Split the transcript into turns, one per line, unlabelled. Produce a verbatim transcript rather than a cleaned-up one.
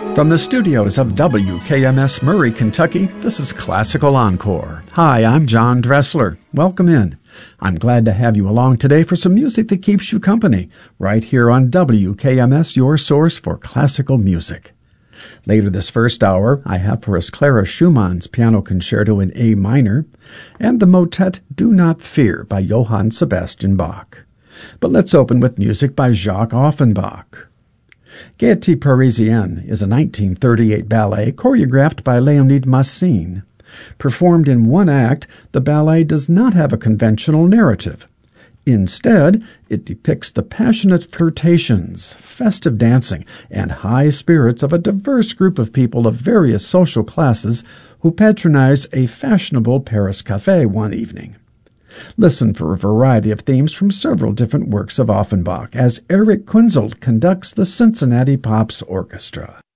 From the studios of W K M S Murray, Kentucky, this is Classical Encore. Hi, I'm John Dressler. Welcome in. I'm glad to have you along today for some music that keeps you company, right here on W K M S, your source for classical music. Later this first hour, I have for us Clara Schumann's Piano Concerto in A minor, and the motet Do Not Fear by Johann Sebastian Bach. But let's open with music by Jacques Offenbach. Gaieté Parisienne is a nineteen thirty-eight ballet choreographed by Léonide Massine. Performed in one act, the ballet does not have a conventional narrative. Instead, it depicts the passionate flirtations, festive dancing, and high spirits of a diverse group of people of various social classes who patronize a fashionable Paris café one evening. Listen for a variety of themes from several different works of Offenbach as Erich Kunzelt conducts the Cincinnati Pops Orchestra.